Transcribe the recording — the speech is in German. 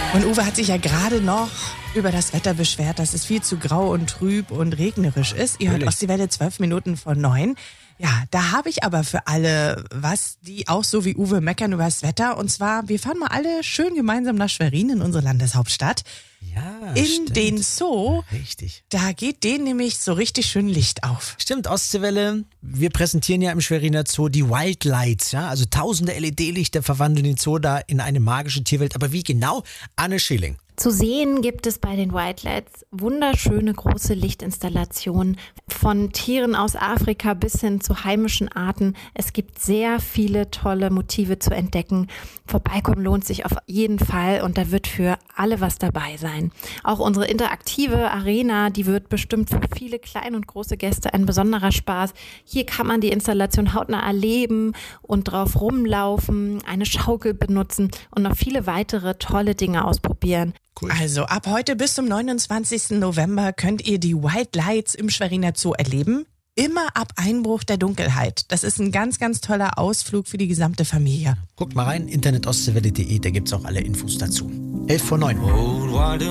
Und Uwe hat sich ja gerade noch über das Wetter beschwert, dass es viel zu grau und trüb und regnerisch ist. Ihr hört Ostseewelle 12 Minuten vor 9. Ja, da habe ich aber für alle was, die auch so wie Uwe meckern über das Wetter. Und zwar, wir fahren mal alle schön gemeinsam nach Schwerin in unsere Landeshauptstadt. Ja, in den Zoo. Richtig. Da geht denen nämlich so richtig schön Licht auf. Stimmt, Ostseewelle. Wir präsentieren ja im Schweriner Zoo die Wild Lights, ja, also tausende LED-Lichter verwandeln den Zoo da in eine magische Tierwelt. Aber wie genau? Anne Schilling. Zu sehen gibt es bei den Wild Lights wunderschöne große Lichtinstallationen von Tieren aus Afrika bis hin zu heimischen Arten. Es gibt sehr viele tolle Motive zu entdecken. Vorbeikommen lohnt sich auf jeden Fall und da wird für alle was dabei sein. Auch unsere interaktive Arena, die wird bestimmt für viele kleine und große Gäste ein besonderer Spaß. Hier kann man die Installation hautnah erleben und drauf rumlaufen, eine Schaukel benutzen und noch viele weitere tolle Dinge ausprobieren. Cool. Also ab heute bis zum 29. November könnt ihr die Wild Lights im Schweriner Zoo erleben. Immer ab Einbruch der Dunkelheit. Das ist ein ganz, ganz toller Ausflug für die gesamte Familie. Guckt mal rein, internetostseewelle.de, da gibt's auch alle Infos dazu. 11 vor 9.